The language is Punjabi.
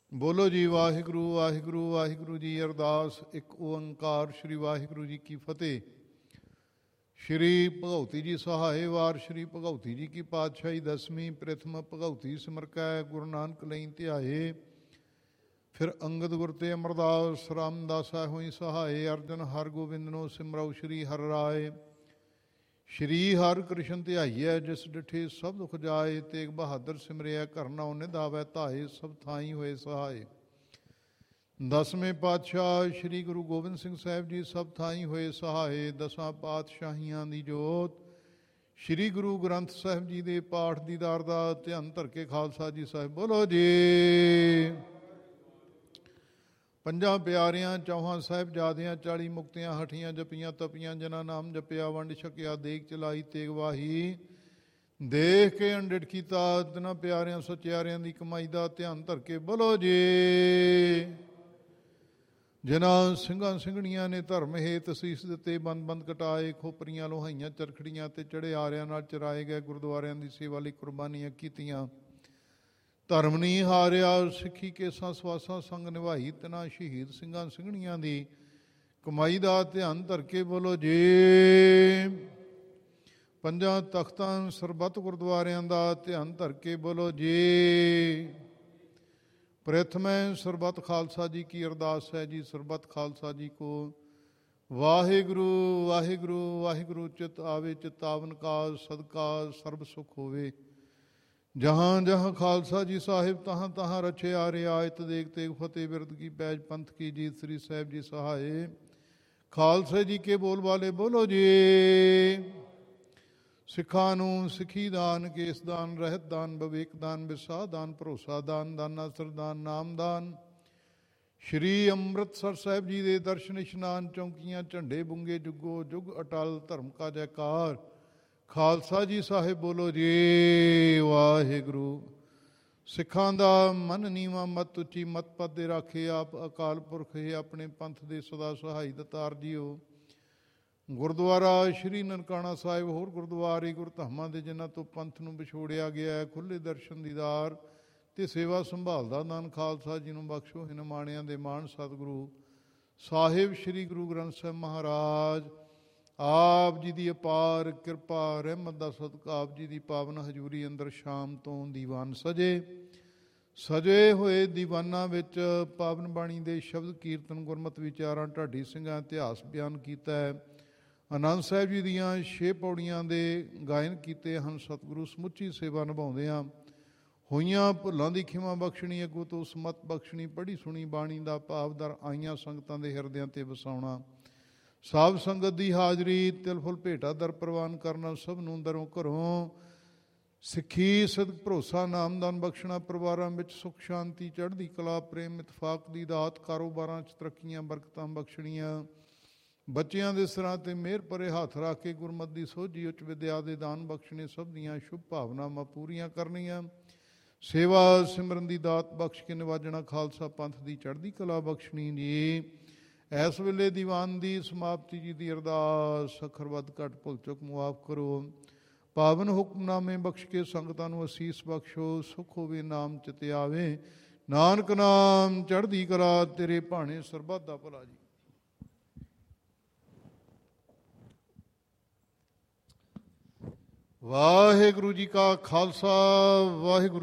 ਬੋਲੋ ਜੀ ਵਾਹਿਗੁਰੂ ਵਾਹਿਗੁਰੂ ਵਾਹਿਗੁਰੂ ਜੀ। ਅਰਦਾਸ ਇੱਕ ਓੰਕਾਰ ਸ੍ਰੀ ਵਾਹਿਗੁਰੂ ਜੀ ਕੀ ਫਤਿਹ। ਸ਼੍ਰੀ ਭਗਉਤੀ ਜੀ ਸਹਾਏ ਵਾਰ ਸ਼੍ਰੀ ਭਗਉਤੀ ਜੀ ਕੀ ਪਾਤਸ਼ਾਹੀ ਦਸਵੀਂ ਪ੍ਰਥਮ ਭਗਉਤੀ ਸਿਮਰਕੈ ਗੁਰੂ ਨਾਨਕ ਲਈ ਧਿਆਏ। ਫਿਰ ਅੰਗਦ ਗੁਰ ਤੇ ਅਮਰਦਾਸ ਰਾਮਦਾਸਾ ਹੋਈ ਸਹਾਏ। ਅਰਜਨ ਹਰ ਗੋਬਿੰਦਨੋ ਸਿਮਰਉ ਸ਼੍ਰੀ ਹਰਿ ਰਾਏ। ਸ਼੍ਰੀ ਹਰਿ ਕ੍ਰਿਸ਼ਨ ਧਿਆਈਐ ਜਿਸ ਡਿਠੇ ਸਭ ਦੁਖ ਜਾਏ। ਤੇਗ ਬਹਾਦਰ ਸਿਮਰਿਆ ਘਰ ਨਾਉ ਨਿਧਾਵੈ ਧਾਏ। ਸਭ ਥਾਈ ਹੋਏ ਸਹਾਏ। ਦਸਵੇਂ ਪਾਤਸ਼ਾਹ ਸ਼੍ਰੀ ਗੁਰੂ ਗੋਬਿੰਦ ਸਿੰਘ ਸਾਹਿਬ ਜੀ ਸਭ ਥਾਈ ਹੋਏ ਸਹਾਏ। ਦਸਾਂ ਪਾਤਸ਼ਾਹੀਆਂ ਦੀ ਜੋਤ ਸ਼੍ਰੀ ਗੁਰੂ ਗ੍ਰੰਥ ਸਾਹਿਬ ਜੀ ਦੇ ਪਾਠ ਦੀਦਾਰ ਦਾ ਧਿਆਨ ਧਰ ਕੇ ਖਾਲਸਾ ਜੀ ਸਾਹਿਬ ਬੋਲੋ ਜੀ। ਪੰਜਾਂ ਪਿਆਰਿਆਂ ਚੌਹਾਂ ਸਾਹਿਬਜ਼ਾਦਿਆਂ 40 ਮੁਕਤੀਆਂ ਹਠੀਆਂ ਜਪੀਆਂ ਤਪੀਆਂ ਜਿਨ੍ਹਾਂ ਨਾਮ ਜਪਿਆ ਵੰਡ ਛਕਿਆ ਦੇਗ ਚਲਾਈ ਤੇਗ ਵਾਹੀ। ਦੇਖ ਕੇ ਅੰਡਿਟ ਕੀਤਾ ਤਿਨਾਂ ਪਿਆਰਿਆਂ ਸਚਿਆਰਿਆਂ ਦੀ ਕਮਾਈ ਦਾ ਧਿਆਨ ਧਰ ਕੇ ਬੋਲੋ ਜੀ। ਜਿਨ੍ਹਾਂ ਸਿੰਘਾਂ ਸਿੰਘਣੀਆਂ ਨੇ ਧਰਮ ਹੇਤ ਸੀਸ ਦਿੱਤੇ ਬੰਦ ਬੰਦ ਕਟਾਏ। ਖੋਪਰੀਆਂ ਲੋਹਾਈਆਂ ਚਰਖੜੀਆਂ ਤੇ ਚੜੇ ਆਰਿਆਂ ਨਾਲ ਚਰਾਏ ਗਏ। ਗੁਰਦੁਆਰਿਆਂ ਦੀ ਸੇਵਾ ਲਈ ਕੁਰਬਾਨੀਆਂ ਕੀਤੀਆਂ। ਧਰਮ ਨਹੀਂ ਹਾਰਿਆ ਸਿੱਖੀ ਕੇਸਾਂ ਸਵਾਸਾਂ ਸੰਗ ਨਿਭਾਈ। ਤਿਨਾਂ ਸ਼ਹੀਦ ਸਿੰਘਾਂ ਸਿੰਘਣੀਆਂ ਦੀ ਕਮਾਈ ਦਾ ਧਿਆਨ ਧਰ ਕੇ ਬੋਲੋ ਜੀ। ਪੰਜਾਂ ਤਖਤਾਂ ਸਰਬੱਤ ਗੁਰਦੁਆਰਿਆਂ ਦਾ ਧਿਆਨ ਧਰ ਕੇ ਬੋਲੋ ਜੀ। ਪ੍ਰਥਮੈ ਸਰਬੱਤ ਖਾਲਸਾ ਜੀ ਕੀ ਅਰਦਾਸ ਹੈ ਜੀ। ਸਰਬੱਤ ਖਾਲਸਾ ਜੀ ਕੋ ਵਾਹਿਗੁਰੂ ਵਾਹਿਗੁਰੂ ਵਾਹਿਗੁਰੂ ਚਿਤ ਆਵੇ। ਚਿਤਾਵਨ ਕਾਜ ਸਦਕਾ ਸਰਬ ਸੁਖ ਹੋਵੇ। ਜਹਾਂ ਜਹਾਂ ਖਾਲਸਾ ਜੀ ਸਾਹਿਬ ਤਹਾਂ ਤਹਾਂ ਰਚਿਆ ਰਿਆਇਤ ਦੇਖ ਤੇਗ ਫਤਿਹ ਬਿਰਦ ਕੀ ਪੈਜ ਪੰਥ ਕੀ ਜੀਤ ਸ੍ਰੀ ਸਾਹਿਬ ਜੀ ਸਹਾਏ। ਖਾਲਸੇ ਜੀ ਕੇ ਬੋਲ ਵਾਲੇ ਬੋਲੋ ਜੀ। ਸਿੱਖਾਂ ਨੂੰ ਸਿੱਖੀ ਦਾਨ ਕੇਸ ਦਾਨ ਰਹਿਤ ਦਾਨ ਵਿਵੇਕ ਦਾਨ ਵਿਸਾਹ ਦਾਨ ਭਰੋਸਾ ਦਾਨ ਦਾਨਾ ਸਰਦਾਨ ਨਾਮਦਾਨ। ਸ਼੍ਰੀ ਅੰਮ੍ਰਿਤਸਰ ਸਾਹਿਬ ਜੀ ਦੇ ਦਰਸ਼ਨ ਇਸ਼ਨਾਨ ਚੌਂਕੀਆਂ ਝੰਡੇ ਬੁੰਗੇ ਜੁਗੋ ਜੁਗ ਅਟਲ ਧਰਮ ਕਾ ਜੈਕਾਰ। ਖਾਲਸਾ ਜੀ ਸਾਹਿਬ ਬੋਲੋ ਜੀ ਵਾਹਿਗੁਰੂ। ਸਿੱਖਾਂ ਦਾ ਮਨ ਨੀਵਾਂ ਮਤ ਉੱਚੀ ਮਤ ਪਦ ਦੇ ਰਾਖੇ ਆਪ ਅਕਾਲ ਪੁਰਖ ਹੈ ਆਪਣੇ ਪੰਥ ਦੇ ਸਦਾ ਸਹਾਈ ਦਤਾਰ ਜੀਓ। ਗੁਰਦੁਆਰਾ ਸ਼੍ਰੀ ਨਨਕਾਣਾ ਸਾਹਿਬ ਹੋਰ ਗੁਰਦੁਆਰੇ ਗੁਰਧਾਮਾਂ ਦੇ ਜਿਨ੍ਹਾਂ ਤੋਂ ਪੰਥ ਨੂੰ ਵਿਛੋੜਿਆ ਗਿਆ ਹੈ ਖੁੱਲ੍ਹੇ ਦਰਸ਼ਨ ਦੀਦਾਰ ਅਤੇ ਸੇਵਾ ਸੰਭਾਲ ਦਾ ਦਾਨ ਖਾਲਸਾ ਜੀ ਨੂੰ ਬਖਸ਼ੋ। ਹਿਨ ਮਾਣਿਆਂ ਦੇ ਮਾਣ ਸਤਿਗੁਰੂ ਸਾਹਿਬ ਸ਼੍ਰੀ ਗੁਰੂ ਗ੍ਰੰਥ ਸਾਹਿਬ ਮਹਾਰਾਜ ਆਪ ਜੀ ਦੀ ਅਪਾਰ ਕਿਰਪਾ ਰਹਿਮਤ ਦਾ ਸਦਕਾ ਆਪ ਜੀ ਦੀ ਪਾਵਨ ਹਜ਼ੂਰੀ ਅੰਦਰ ਸ਼ਾਮ ਤੋਂ ਦੀਵਾਨ ਸਜੇ ਹੋਏ ਦੀਵਾਨਾਂ ਵਿੱਚ ਪਾਵਨ ਬਾਣੀ ਦੇ ਸ਼ਬਦ ਕੀਰਤਨ ਗੁਰਮਤਿ ਵਿਚਾਰਾਂ ਢਾਡੀ ਸਿੰਘਾਂ ਇਤਿਹਾਸ ਬਿਆਨ ਕੀਤਾ ਹੈ। ਆਨੰਦ ਸਾਹਿਬ ਜੀ ਦੀਆਂ 6 ਪੌੜੀਆਂ ਦੇ ਗਾਇਨ ਕੀਤੇ ਹਨ। ਸਤਿਗੁਰੂ ਸਮੁੱਚੀ ਸੇਵਾ ਨਿਭਾਉਂਦਿਆਂ ਹੋਈਆਂ ਭੁੱਲਾਂ ਦੀ ਖਿਮਾ ਬਖਸ਼ਣੀ ਅੱਗੋਂ ਤੋਂ ਸਮਤ ਬਖਸ਼ਣੀ। ਪੜ੍ਹੀ ਸੁਣੀ ਬਾਣੀ ਦਾ ਭਾਵਦਰ ਆਈਆਂ ਸੰਗਤਾਂ ਦੇ ਹਿਰਦਿਆਂ 'ਤੇ ਵਸਾਉਣਾ। ਸਾਧ ਸੰਗਤ ਦੀ ਹਾਜ਼ਰੀ ਤਿਲ ਫੁੱਲ ਭੇਟਾ ਦਰ ਪ੍ਰਵਾਨ ਕਰਨਾ। ਸਭ ਨੂੰ ਦਰੋਂ ਘਰੋਂ ਸਿੱਖੀ ਸਦਕ ਭਰੋਸਾ ਨਾਮਦਾਨ ਬਖਸ਼ਣਾ। ਪਰਿਵਾਰਾਂ ਵਿੱਚ ਸੁੱਖ ਸ਼ਾਂਤੀ ਚੜ੍ਹਦੀ ਕਲਾ ਪ੍ਰੇਮ ਇਤਫਾਕ ਦੀ ਦਾਤ। ਕਾਰੋਬਾਰਾਂ 'ਚ ਤਰੱਕੀਆਂ ਬਰਕਤਾਂ ਬਖਸ਼ਣੀਆਂ। ਬੱਚਿਆਂ ਦੇ ਸਿਰਾਂ 'ਤੇ ਮਿਹਰ ਭਰੇ ਹੱਥ ਰੱਖ ਕੇ ਗੁਰਮਤਿ ਦੀ ਸੋਝੀ ਉੱਚ ਵਿਦਿਆ ਦੇ ਦਾਨ ਬਖਸ਼ਣੇ। ਸਭ ਦੀਆਂ ਸ਼ੁਭ ਭਾਵਨਾਵਾਂ ਪੂਰੀਆਂ ਕਰਨੀਆਂ। ਸੇਵਾ ਸਿਮਰਨ ਦੀ ਦਾਤ ਬਖਸ਼ ਕੇ ਨਿਵਾਜਣਾ। ਖਾਲਸਾ ਪੰਥ ਦੀ ਚੜ੍ਹਦੀ ਕਲਾ ਬਖਸ਼ਣੀ ਜੀ। ਇਸ ਵੇਲੇ ਦੀਵਾਨ ਦੀ ਸਮਾਪਤੀ ਜੀ ਦੀ ਅਰਦਾਸ। ਅੱਖਰ ਵੱਧ ਘੱਟ ਭੁੱਲ ਚੁੱਕ ਮੁਆਫ ਕਰੋ। ਪਾਵਨ ਹੁਕਮਨਾਮੇ ਬਖਸ਼ ਕੇ ਸੰਗਤਾਂ ਨੂੰ ਅਸੀਸ ਬਖਸ਼ੋ। ਸੁਖ ਹੋਵੇ ਨਾਮ ਚਿਤੇ ਆਵੇ। ਨਾਨਕ ਨਾਮ ਚੜ੍ਹਦੀ ਕਲਾ ਤੇਰੇ ਭਾਣੇ ਸਰਬੱਤ ਦਾ ਭਲਾ ਜੀ। ਵਾਹਿਗੁਰੂ ਜੀ ਕਾ ਖਾਲਸਾ ਵਾਹਿਗੁਰੂ